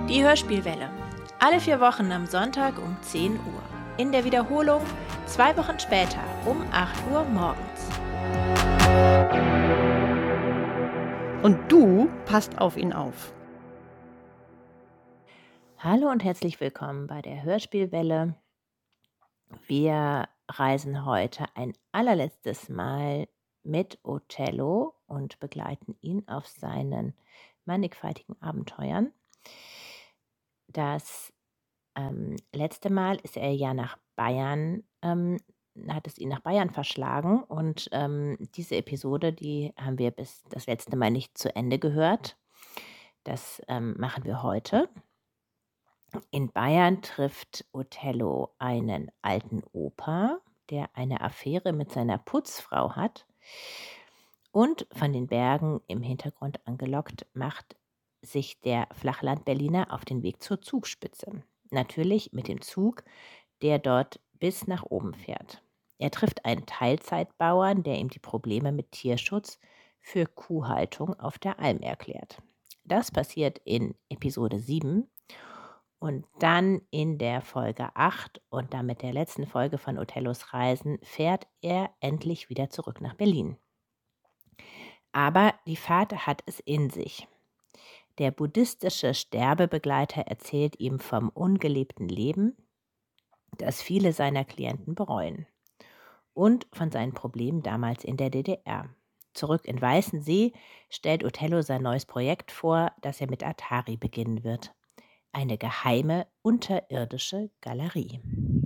Die Hörspielwelle. Alle 4 Wochen am Sonntag um 10 Uhr. In der Wiederholung 2 Wochen später um 8 Uhr morgens. Und du passt auf ihn auf. Hallo und herzlich willkommen bei der Hörspielwelle. Wir reisen heute ein allerletztes Mal mit Othello und begleiten ihn auf seinen mannigfaltigen Abenteuern. Das letzte Mal ist er ja nach Bayern, hat es ihn nach Bayern verschlagen und diese Episode, die haben wir bis das letzte Mal nicht zu Ende gehört. Das machen wir heute. In Bayern trifft Othello einen alten Opa, der eine Affäre mit seiner Putzfrau hat. Und von den Bergen im Hintergrund angelockt, macht sich der Flachland-Berliner auf den Weg zur Zugspitze. Natürlich mit dem Zug, der dort bis nach oben fährt. Er trifft einen Teilzeitbauern, der ihm die Probleme mit Tierschutz für Kuhhaltung auf der Alm erklärt. Das passiert in Episode 7. Und dann in der Folge 8 und damit der letzten Folge von Othellos Reisen fährt er endlich wieder zurück nach Berlin. Aber die Fahrt hat es in sich. Der buddhistische Sterbebegleiter erzählt ihm vom ungelebten Leben, das viele seiner Klienten bereuen, und von seinen Problemen damals in der DDR. Zurück in Weißensee stellt Othello sein neues Projekt vor, das er mit Atari beginnen wird. Eine geheime, unterirdische Galerie.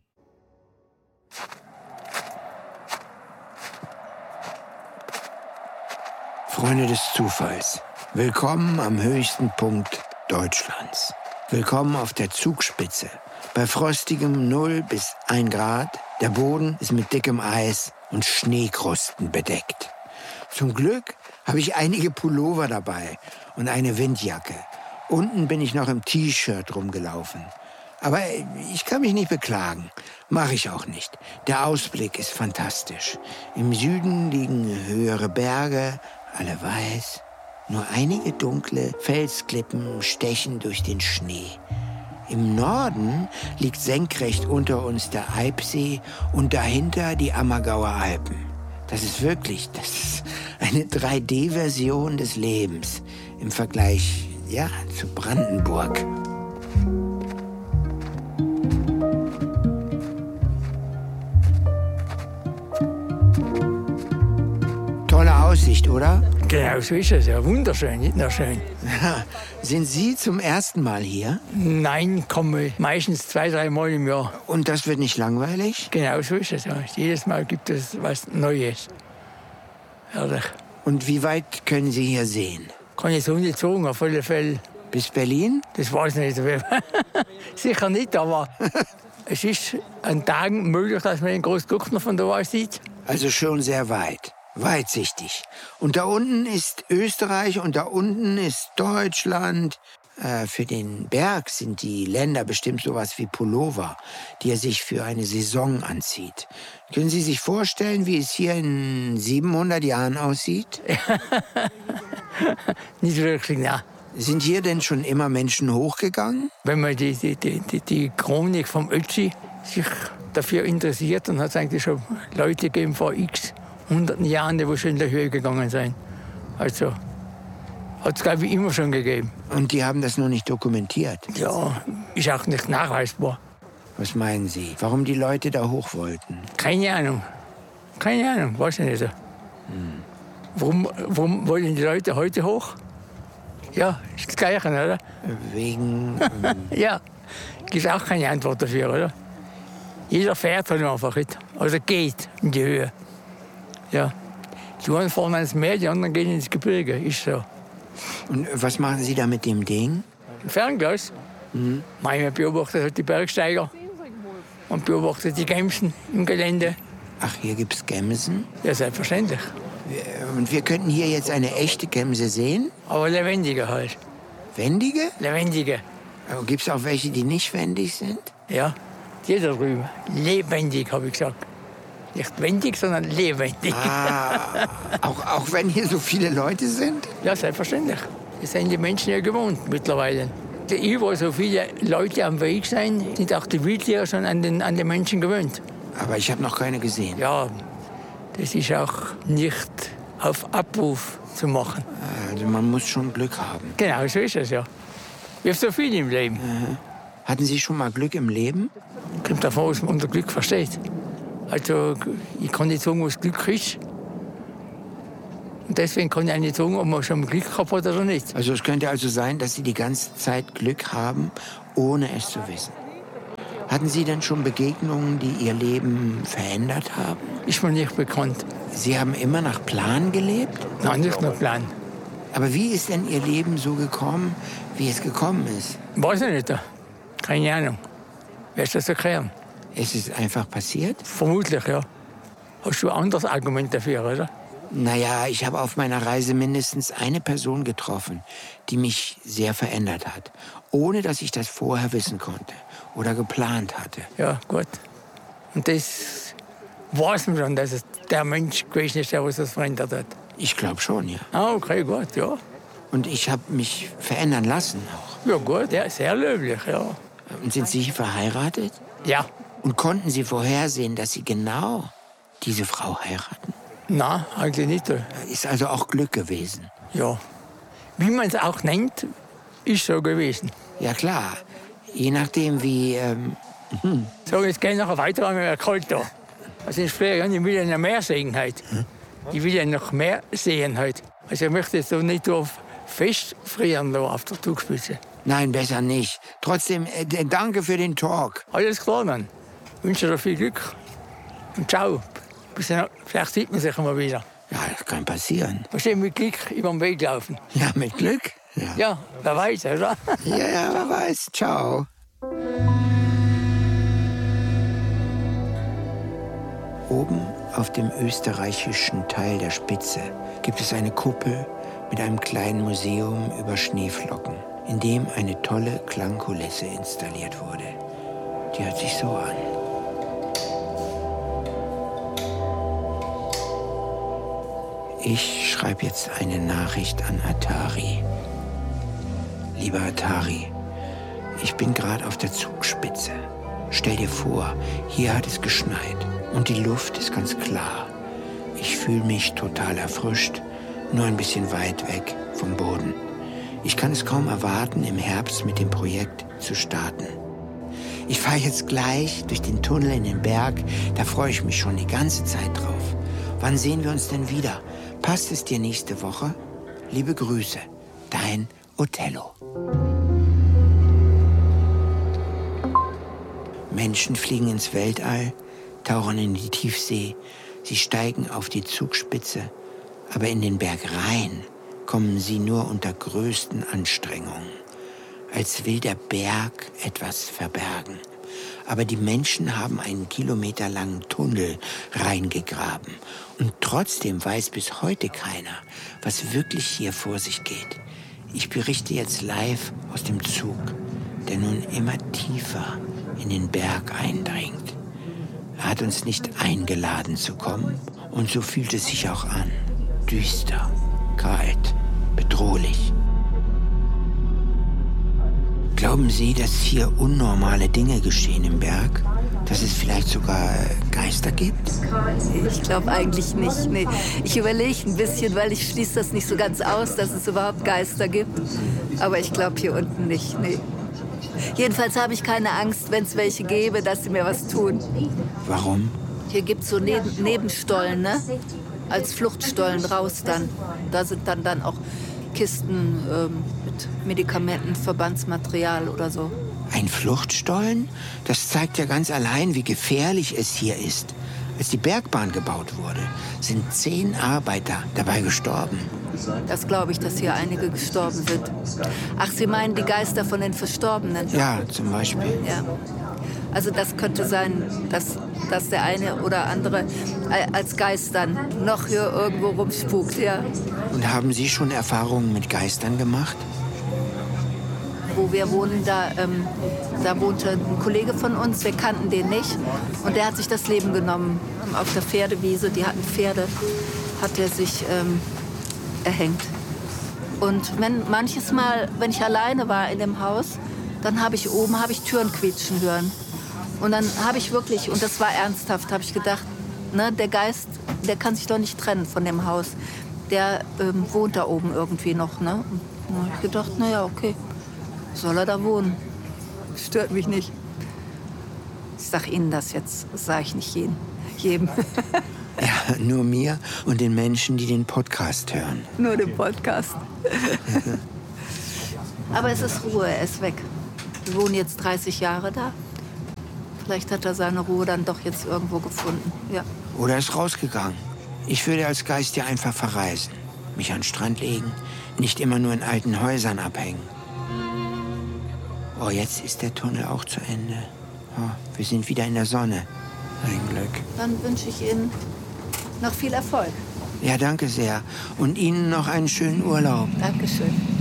Freunde des Zufalls, willkommen am höchsten Punkt Deutschlands. Willkommen auf der Zugspitze. Bei frostigem 0 bis 1 Grad. Der Boden ist mit dickem Eis und Schneekrusten bedeckt. Zum Glück habe ich einige Pullover dabei und eine Windjacke. Unten bin ich noch im T-Shirt rumgelaufen. Aber ich kann mich nicht beklagen. Mache ich auch nicht. Der Ausblick ist fantastisch. Im Süden liegen höhere Berge, alle weiß. Nur einige dunkle Felsklippen stechen durch den Schnee. Im Norden liegt senkrecht unter uns der Eibsee und dahinter die Ammergauer Alpen. Das ist eine 3D-Version des Lebens im Vergleich zu Brandenburg. Tolle Aussicht, oder? Genau so ist es. Ja, wunderschön, nicht nur schön. Sind Sie zum ersten Mal hier? Nein, komme meistens 2-3 Mal im Jahr. Und das wird nicht langweilig? Genau so ist es. Ja. Jedes Mal gibt es was Neues. Herrlich. Und wie weit können Sie hier sehen? Kann ich so nicht sagen, auf alle Fälle. Bis Berlin? Das weiß ich nicht. Sicher nicht, aber es ist an Tagen möglich, dass man den Großguckner von da aus sieht. Also schon sehr weit. Weitsichtig. Und da unten ist Österreich und da unten ist Deutschland. Für den Berg sind die Länder bestimmt sowas wie Pullover, die er sich für eine Saison anzieht. Können Sie sich vorstellen, wie es hier in 700 Jahren aussieht? Nicht wirklich, nein. Sind hier denn schon immer Menschen hochgegangen? Wenn man die Chronik vom Ötzi sich dafür interessiert, dann hat es eigentlich schon Leute gegeben vor x hunderten Jahren, die schon in der Höhe gegangen sind. Also hat es, glaube ich, immer schon gegeben. Und die haben das noch nicht dokumentiert? Ja, ist auch nicht nachweisbar. Was meinen Sie? Warum die Leute da hoch wollten? Keine Ahnung, weiß ich nicht. Warum wollen die Leute heute hoch? Ja, ist das Gleiche, oder? Wegen... Ja, gibt es auch keine Antwort dafür, oder? Jeder fährt halt einfach nicht. Also geht in die Höhe. Ja. Die einen fahren ans Meer, die anderen gehen ins Gebirge. Ist so. Und was machen Sie da mit dem Ding? Ein Fernglas. Man beobachtet halt die Bergsteiger. Man beobachtet die Gämsen im Gelände. Ach, hier gibt's Gämsen? Ja, selbstverständlich. Und wir könnten hier jetzt eine echte Gämse sehen? Aber lebendige halt. Wendige? Lebendige. Aber gibt's auch welche, die nicht wendig sind? Ja, die da drüben. Lebendig, habe ich gesagt. Nicht wendig, sondern lebendig. Auch wenn hier so viele Leute sind? Ja, selbstverständlich. Das sind die Menschen ja gewohnt mittlerweile. Überall so viele Leute am Weg sein, sind auch die Wildtiere schon an den Menschen gewöhnt. Aber ich habe noch keine gesehen. Ja, das ist auch nicht auf Abruf zu machen. Also man muss schon Glück haben. Genau, so ist es ja. Wie so viel im Leben. Hatten Sie schon mal Glück im Leben? Kommt davon, was man unter Glück versteht. Also ich kann nicht sagen, was Glück ist. Und deswegen kann ich auch nicht sagen, ob man schon Glück gehabt hat oder nicht. Also es könnte also sein, dass Sie die ganze Zeit Glück haben, ohne es zu wissen. Hatten Sie denn schon Begegnungen, die Ihr Leben verändert haben? Ist mir nicht bekannt. Sie haben immer nach Plan gelebt? Nein, nicht nach Plan. Aber wie ist denn Ihr Leben so gekommen, wie es gekommen ist? Weiß ich nicht. Keine Ahnung. Wer ist das erklären? Ist es einfach passiert? Vermutlich, ja. Hast du ein anderes Argument dafür, oder? Naja, ich habe auf meiner Reise mindestens eine Person getroffen, die mich sehr verändert hat, ohne dass ich das vorher wissen konnte oder geplant hatte. Ja, gut. Und das weiß man schon, dass es der Mensch gewesen ist, der was das verändert hat. Ich glaube schon, ja. Ah, okay, gut, ja. Und ich habe mich verändern lassen auch. Ja, gut, ja, sehr löblich, ja. Und sind Sie verheiratet? Ja. Und konnten Sie vorhersehen, dass Sie genau diese Frau heiraten? Nein, eigentlich nicht. Ist also auch Glück gewesen. Ja. Wie man es auch nennt, ist so gewesen. Ja klar, je nachdem wie... So, jetzt gehen wir noch weiter an der Kalt da. Also ich will ja noch mehr sehen heute. Ich will ja noch mehr sehen heute. Also ich möchte jetzt so nicht auf festfrieren da auf der Zugspitze. Nein, besser nicht. Trotzdem, danke für den Talk. Alles klar, dann. Ich wünsche dir viel Glück. Und ciao. Vielleicht sieht man sich mal wieder. Ja, das kann passieren. Wahrscheinlich mit Glück über den Weg laufen. Ja, mit Glück? Ja, wer weiß, oder? Ja, wer weiß. Ciao. Oben auf dem österreichischen Teil der Spitze gibt es eine Kuppel mit einem kleinen Museum über Schneeflocken, in dem eine tolle Klangkulisse installiert wurde. Die hört sich so an. Ich schreibe jetzt eine Nachricht an Atari. Lieber Atari, ich bin gerade auf der Zugspitze. Stell dir vor, hier hat es geschneit und die Luft ist ganz klar. Ich fühle mich total erfrischt, nur ein bisschen weit weg vom Boden. Ich kann es kaum erwarten, im Herbst mit dem Projekt zu starten. Ich fahre jetzt gleich durch den Tunnel in den Berg, da freue ich mich schon die ganze Zeit drauf. Wann sehen wir uns denn wieder? Passt es dir nächste Woche? Liebe Grüße, dein Othello. Menschen fliegen ins Weltall, tauchen in die Tiefsee, sie steigen auf die Zugspitze, aber in den Berg rein kommen sie nur unter größten Anstrengungen, als will der Berg etwas verbergen. Aber die Menschen haben einen kilometerlangen Tunnel reingegraben. Und trotzdem weiß bis heute keiner, was wirklich hier vor sich geht. Ich berichte jetzt live aus dem Zug, der nun immer tiefer in den Berg eindringt. Er hat uns nicht eingeladen zu kommen. Und so fühlt es sich auch an. Düster, kalt, bedrohlich. Glauben Sie, dass hier unnormale Dinge geschehen im Berg? Dass es vielleicht sogar Geister gibt? Ich glaube eigentlich nicht. Nee. Ich überlege ein bisschen, weil ich schließe das nicht so ganz aus, dass es überhaupt Geister gibt. Aber ich glaube hier unten nicht. Nee. Jedenfalls habe ich keine Angst, wenn es welche gäbe, dass sie mir was tun. Warum? Hier gibt es so Nebenstollen, ne? Als Fluchtstollen raus dann. Da sind dann auch Kisten mit Medikamenten, Verbandsmaterial oder so. Ein Fluchtstollen? Das zeigt ja ganz allein, wie gefährlich es hier ist. Als die Bergbahn gebaut wurde, sind 10 Arbeiter dabei gestorben. Das glaube ich, dass hier einige gestorben sind. Ach, Sie meinen die Geister von den Verstorbenen? Ja, zum Beispiel. Ja. Also das könnte sein, dass der eine oder andere als Geist dann noch hier irgendwo rumspukt, ja. Und haben Sie schon Erfahrungen mit Geistern gemacht? Wo wir wohnen, da wohnte ein Kollege von uns, wir kannten den nicht. Und der hat sich das Leben genommen. Auf der Pferdewiese, die hatten Pferde, hat er sich erhängt. Und manches Mal, wenn ich alleine war in dem Haus, dann habe ich Türen quietschen hören. Und dann habe ich wirklich, und das war ernsthaft, habe ich gedacht, ne, der Geist, der kann sich doch nicht trennen von dem Haus. Der wohnt da oben irgendwie noch. Ne? Und dann habe ich gedacht, naja, okay, soll er da wohnen. Stört mich nicht. Ich sage Ihnen das jetzt, das sage ich nicht jedem. Ja, nur mir und den Menschen, die den Podcast hören. Nur den Podcast. Aber es ist Ruhe, er ist weg. Wir wohnen jetzt 30 Jahre da. Vielleicht hat er seine Ruhe dann doch jetzt irgendwo gefunden. Ja. Oder ist rausgegangen. Ich würde als Geist ja einfach verreisen. Mich an den Strand legen, nicht immer nur in alten Häusern abhängen. Oh, jetzt ist der Tunnel auch zu Ende. Oh, wir sind wieder in der Sonne. Ein Glück. Dann wünsche ich Ihnen noch viel Erfolg. Ja, danke sehr. Und Ihnen noch einen schönen Urlaub. Dankeschön.